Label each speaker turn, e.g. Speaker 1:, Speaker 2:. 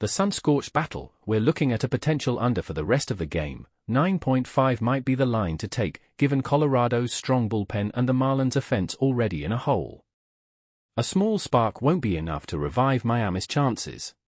Speaker 1: The sun-scorched battle, we're looking at a potential under for the rest of the game. 9.5 might be the line to take, given Colorado's strong bullpen and the Marlins' offense already in a hole. A small spark won't be enough to revive Miami's chances.